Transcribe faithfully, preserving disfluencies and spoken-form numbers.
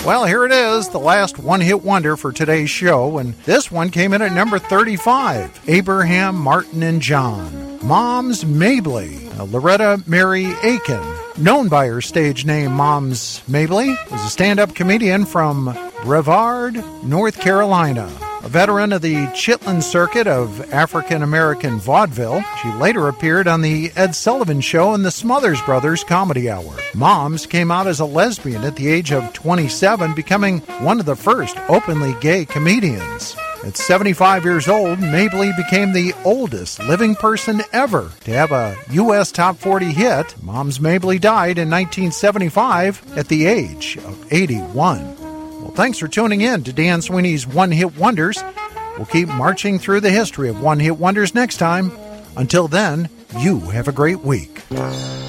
Well, here it is, the last one-hit wonder for today's show, and this one came in at number thirty-five, Abraham Martin and John. Moms Mabley, uh, Loretta Mary Aiken, known by her stage name Moms Mabley, was a stand-up comedian from Brevard, North Carolina. A veteran of the Chitlin circuit of African-American vaudeville, she later appeared on the Ed Sullivan Show and the Smothers Brothers Comedy Hour. Moms came out as a lesbian at the age of twenty-seven, becoming one of the first openly gay comedians. At seventy-five years old, Mabley became the oldest living person ever to have a U S Top forty hit. Moms Mabley died in nineteen seventy-five at the age of eighty-one. Well, thanks for tuning in to Dan Sweeney's One Hit Wonders. We'll keep marching through the history of One Hit Wonders next time. Until then, you have a great week.